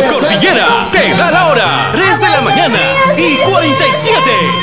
Cordillera te da la hora, 3 de la mañana y 47.